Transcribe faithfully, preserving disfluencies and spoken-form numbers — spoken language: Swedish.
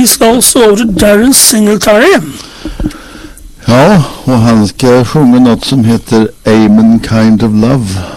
vi ska så över till Darren Singletary. Ja, och han ska sjunga något som heter Amen Kind of Love.